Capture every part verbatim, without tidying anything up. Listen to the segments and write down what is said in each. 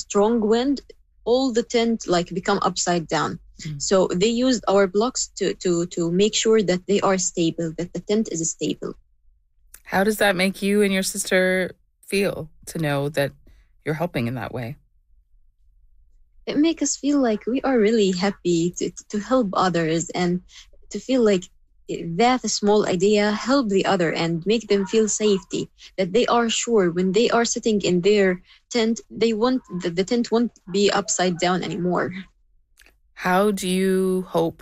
strong wind, all the tent like become upside down. Mm. So they used our blocks to, to, to make sure that they are stable, that the tent is stable. How does that make you and your sister feel to know that you're helping in that way? It makes us feel like we are really happy to, to help others, and to feel like that small idea help the other and make them feel safety, that they are sure when they are sitting in their tent, they want the, the tent won't be upside down anymore. How do you hope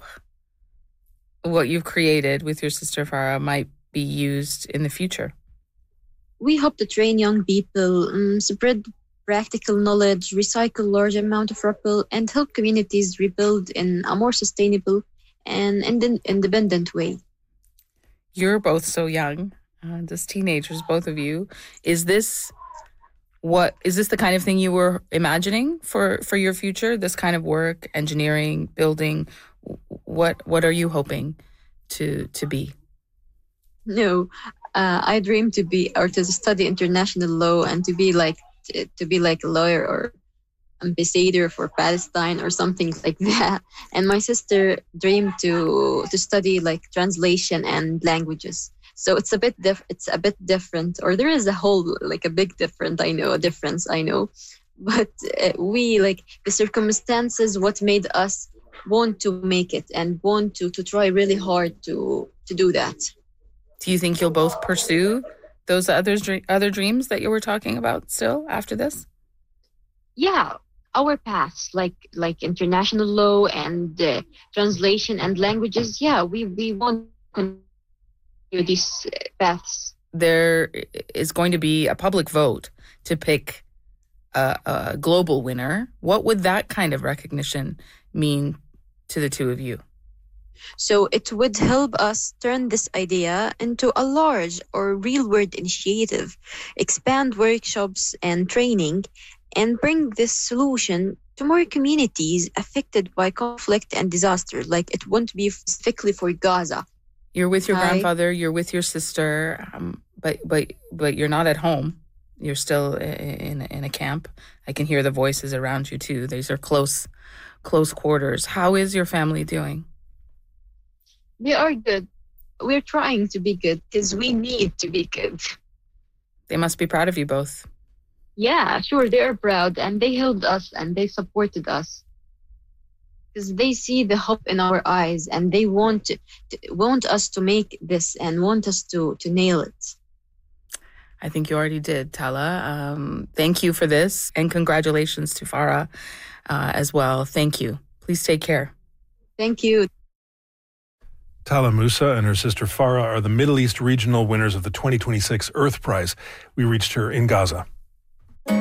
what you've created with your sister Farah might be used in the future? We hope to train young people, um, spread practical knowledge, recycle large amount of rubble, and help communities rebuild in a more sustainable and ind- independent way. You're both so young, uh, just teenagers, both of you. Is this what is this the kind of thing you were imagining for, for your future? This kind of work, engineering, building. What what are you hoping to to be? No, uh, I dream to be or to study international law and to be like to, to be like a lawyer or ambassador for Palestine or something like that. And my sister dreamed to to study like translation and languages. So it's a bit diff- it's a bit different, or there is a whole like a big different. I know a difference. I know, but uh, we like the circumstances what made us want to make it and want to to try really hard to to do that. Do you think you'll both pursue those other other dreams that you were talking about still after this? Yeah, our paths like like international law and uh, translation and languages. Yeah, we we want to continue these paths. There is going to be a public vote to pick a, a global winner. What would that kind of recognition mean to the two of you? So it would help us turn this idea into a large or real-world initiative, expand workshops and training, and bring this solution to more communities affected by conflict and disaster. Like it won't be specifically for Gaza. You're with your Hi. grandfather, you're with your sister, um, but but but you're not at home. You're still in in a camp. I can hear the voices around you too. These are close close quarters. How is your family doing? They are good. We're trying to be good because we need to be good. They must be proud of you both. Yeah, sure, they are proud and they helped us and they supported us because they see the hope in our eyes and they want to, to, want us to make this and want us to, to nail it. I think you already did, Tala. Um, thank you for this, and congratulations to Farah uh, as well. Thank you. Please take care. Thank you. Tala Musa and her sister Farah are the Middle East regional winners of the twenty twenty-six Earth Prize. We reached her in Gaza.